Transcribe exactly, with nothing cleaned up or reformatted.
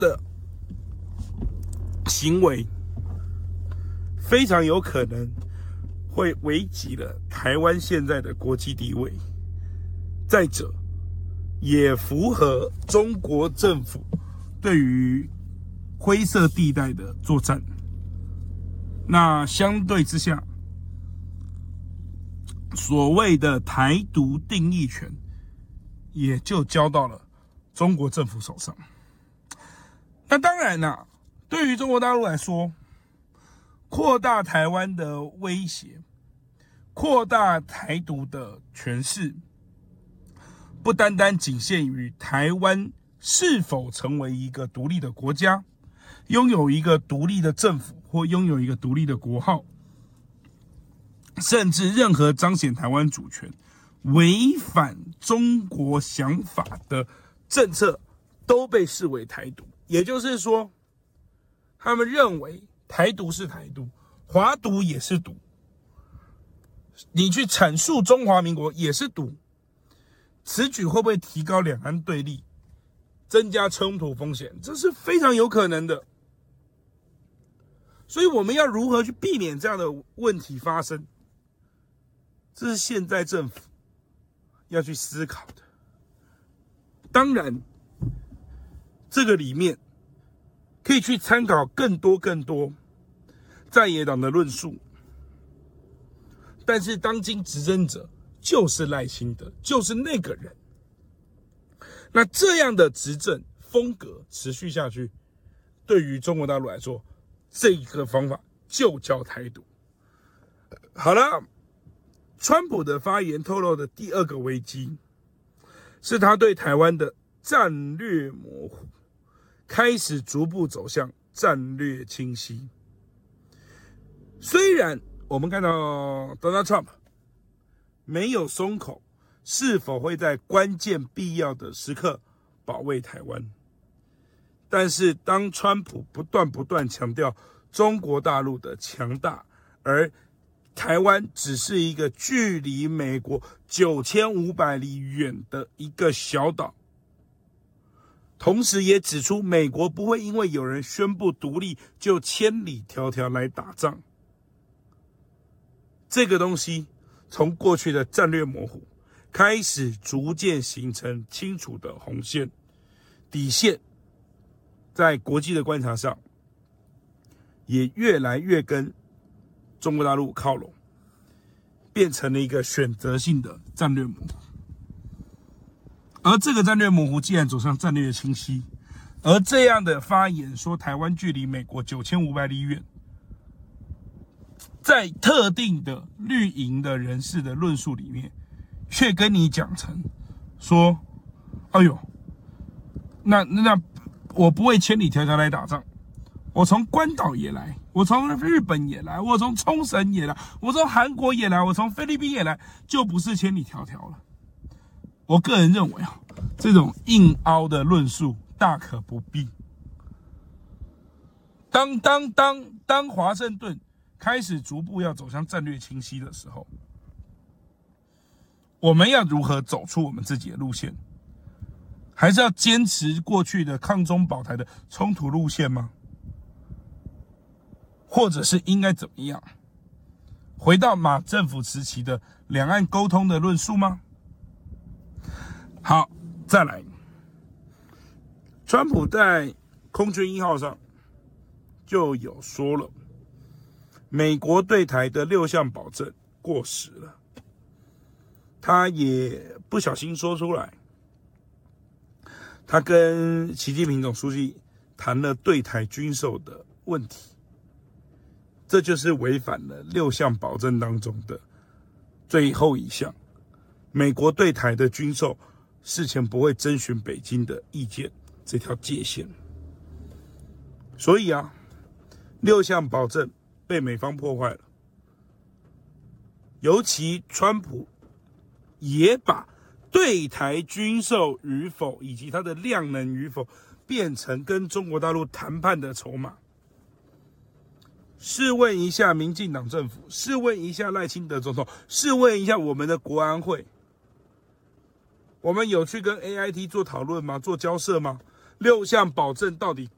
的行为，非常有可能会危及了台湾现在的国际地位。再者，也符合中国政府对于灰色地带的作战。那相对之下，所谓的台独定义权也就交到了中国政府手上。那当然啦、啊，对于中国大陆来说，扩大台湾的威胁，扩大台独的权势，不单单仅限于台湾是否成为一个独立的国家，拥有一个独立的政府，或拥有一个独立的国号，甚至任何彰显台湾主权、违反中国想法的政策都被视为台独。也就是说，他们认为台独是台独，华独也是独，你去阐述中华民国也是独。此举会不会提高两岸对立，增加冲突风险？这是非常有可能的。所以我们要如何去避免这样的问题发生？这是现在政府要去思考的。当然，这个里面可以去参考更多更多在野党的论述，但是当今执政者就是赖清德，就是那个人。那这样的执政风格持续下去，对于中国大陆来说，这个方法就叫台独。好了，川普的发言透露的第二个危机，是他对台湾的战略模糊开始逐步走向战略清晰。虽然我们看到 Donald Trump 没有松口，是否会在关键必要的时刻保卫台湾，但是当川普不断不断强调中国大陆的强大，而台湾只是一个距离美国九千五百里远的一个小岛，同时也指出美国不会因为有人宣布独立就千里迢迢来打仗。这个东西从过去的战略模糊开始逐渐形成清楚的红线底线，在国际的观察上也越来越跟中国大陆靠拢，变成了一个选择性的战略模糊。而这个战略模糊既然走向战略清晰，而这样的发言说台湾距离美国九千五百里远，在特定的绿营的人士的论述里面，却跟你讲成说，哎呦，那那我不会千里迢迢来打仗，我从关岛也来，我从日本也来，我从冲绳也来，我从韩国也来，我从菲律宾也来，就不是千里迢迢了。我个人认为啊，这种硬凹的论述大可不必。当当当当华盛顿开始逐步要走向战略清晰的时候，我们要如何走出我们自己的路线？还是要坚持过去的抗中保台的冲突路线吗？或者是应该怎么样？回到马政府时期的两岸沟通的论述吗？好，再来，川普在空军一号上就有说了，美国对台的六项保证过时了，他也不小心说出来，他跟习近平总书记谈了对台军售的问题，这就是违反了六项保证当中的最后一项，美国对台的军售事前不会征询北京的意见这条界限。所以啊，六项保证被美方破坏了，尤其川普也把对台军售与否以及它的量能与否变成跟中国大陆谈判的筹码。试问一下民进党政府，试问一下赖清德总统，试问一下我们的国安会，我们有去跟 A I T 做讨论吗？做交涉吗？六项保证到底